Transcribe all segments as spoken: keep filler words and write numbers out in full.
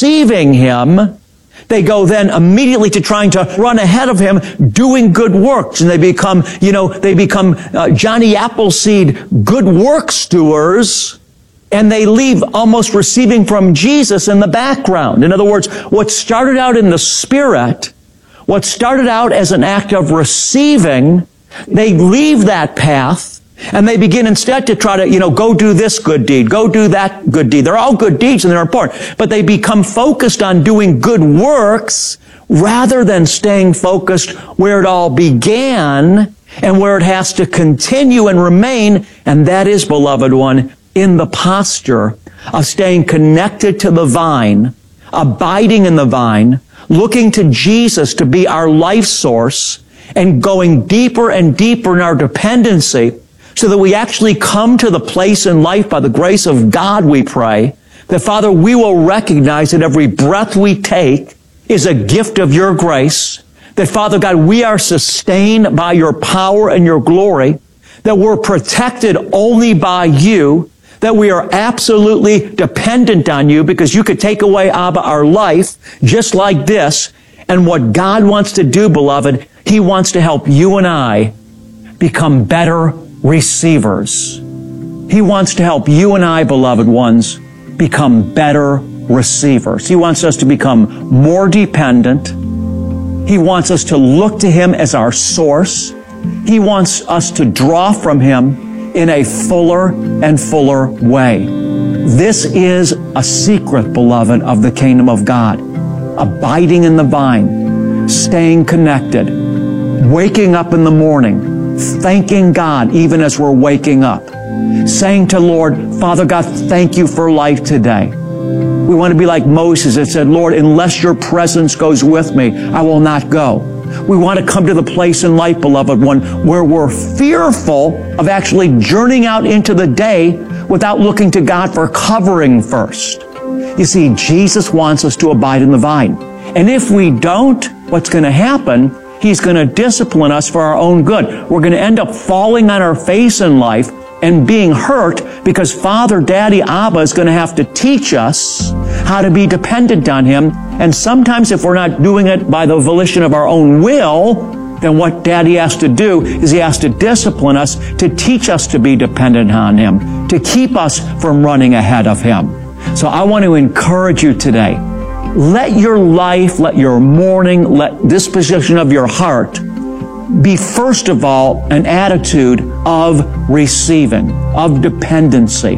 receiving him, they go then immediately to trying to run ahead of him, doing good works. And they become, you know, they become uh, Johnny Appleseed good works doers. And they leave almost receiving from Jesus in the background. In other words, what started out in the Spirit, what started out as an act of receiving, they leave that path and they begin instead to try to, you know, go do this good deed, go do that good deed. They're all good deeds and they're important, but they become focused on doing good works rather than staying focused where it all began and where it has to continue and remain, and that is, beloved one, in the posture of staying connected to the vine, abiding in the vine, looking to Jesus to be our life source, and going deeper and deeper in our dependency so that we actually come to the place in life by the grace of God, we pray, that, Father, we will recognize that every breath we take is a gift of your grace, that, Father God, we are sustained by your power and your glory, that we're protected only by you, that we are absolutely dependent on you because you could take away, Abba, our life just like this. And what God wants to do, beloved, he wants to help you and I become better receivers. He wants to help you and I, beloved ones, become better receivers. He wants us to become more dependent. He wants us to look to him as our source. He wants us to draw from him in a fuller and fuller way. This is a secret, beloved, of the kingdom of God. Abiding in the vine, staying connected, waking up in the morning, thanking God even as we're waking up, saying to Lord, Father God, thank you for life today. We want to be like Moses that said, Lord, unless your presence goes with me, I will not go. We want to come to the place in life, beloved one, where we're fearful of actually journeying out into the day without looking to God for covering first. You see, Jesus wants us to abide in the vine. And if we don't, what's going to happen? He's going to discipline us for our own good. We're going to end up falling on our face in life and being hurt because Father, Daddy, Abba is going to have to teach us how to be dependent on him. And sometimes if we're not doing it by the volition of our own will, then what Daddy has to do is he has to discipline us to teach us to be dependent on him, to keep us from running ahead of him. So I want to encourage you today. Let your life, let your morning, let disposition of your heart be first of all an attitude of receiving, of dependency,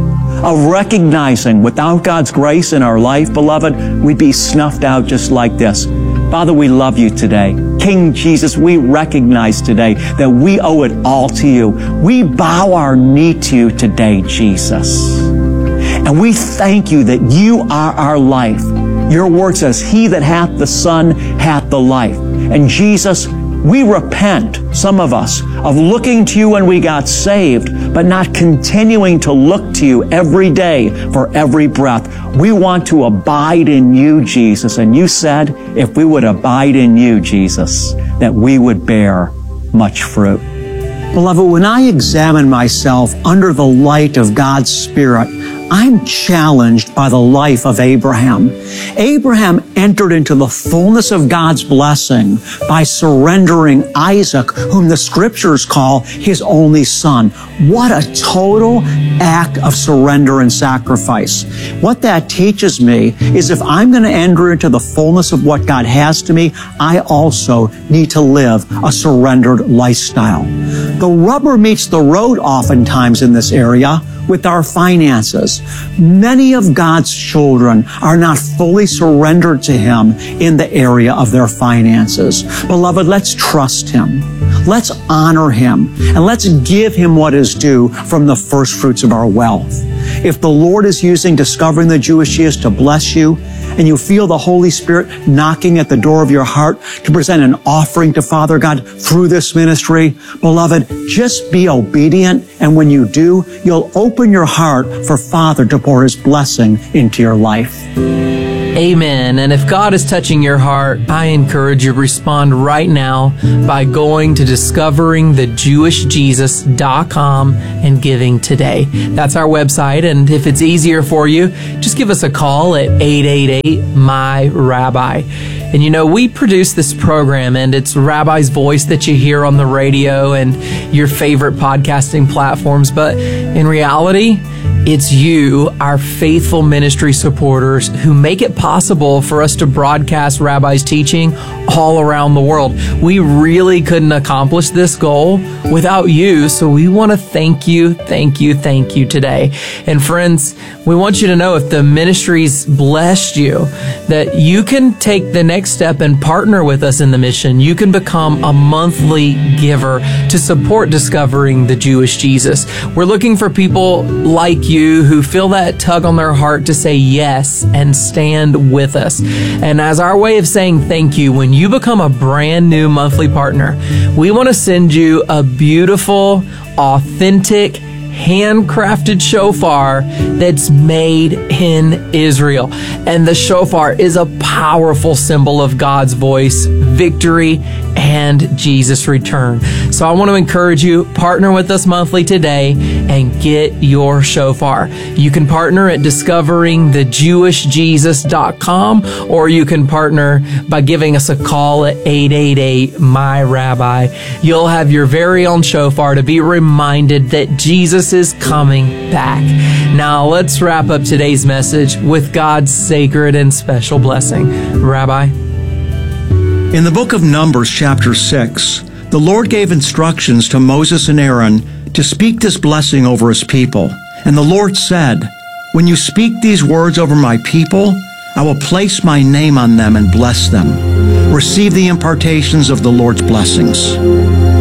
of recognizing without God's grace in our life, beloved, we'd be snuffed out just like this. Father, we love you today. King Jesus, we recognize today that we owe it all to you. We bow our knee to you today, Jesus. And we thank you that you are our life. Your word says, he that hath the Son hath the life. And Jesus, we repent, some of us, of looking to you when we got saved, but not continuing to look to you every day for every breath. We want to abide in you, Jesus. And you said, if we would abide in you, Jesus, that we would bear much fruit. Beloved, when I examine myself under the light of God's Spirit, I'm challenged by the life of Abraham. Abraham entered into the fullness of God's blessing by surrendering Isaac, whom the Scriptures call his only son. What a total act of surrender and sacrifice. What that teaches me is if I'm going to enter into the fullness of what God has to me, I also need to live a surrendered lifestyle. The rubber meets the road oftentimes in this area with our finances. Many of God's children are not fully surrendered to him in the area of their finances. Beloved, let's trust him. Let's honor him. And let's give him what is due from the first fruits of our wealth. If the Lord is using Discovering the Jewish Years to bless you, and you feel the Holy Spirit knocking at the door of your heart to present an offering to Father God through this ministry, beloved, just be obedient. And when you do, you'll open your heart for Father to pour his blessing into your life. Amen. And if God is touching your heart, I encourage you to respond right now by going to discovering the jewish jesus dot com and giving today. That's our website. And if it's easier for you, just give us a call at eight eight eight, M Y, Rabbi. And you know, we produce this program, and it's Rabbi's voice that you hear on the radio and your favorite podcasting platforms. But in reality, it's you, our faithful ministry supporters, who make it possible for us to broadcast Rabbi's teaching all around the world. We really couldn't accomplish this goal without you, so we want to thank you, thank you, thank you today. And friends, we want you to know if the ministry's blessed you, that you can take the next step and partner with us in the mission. You can become a monthly giver to support discovering the Jewish Jesus. We're looking for people like you who feel that tug on their heart to say yes and stand with us. And as our way of saying thank you, when you become a brand new monthly partner, we want to send you a beautiful, authentic, handcrafted shofar that's made in Israel. And the shofar is a powerful symbol of God's voice, victory, and Jesus' return. So I want to encourage you, partner with us monthly today and get your shofar. You can partner at discovering the jewish jesus dot com, or you can partner by giving us a call at eight eight eight, M Y, Rabbi. You'll have your very own shofar to be reminded that Jesus is coming back. Now let's wrap up today's message with God's sacred and special blessing. Rabbi? In the book of Numbers, chapter six, the Lord gave instructions to Moses and Aaron to speak this blessing over his people. And the Lord said, "When you speak these words over my people, I will place my name on them and bless them. Receive the impartations of the Lord's blessings."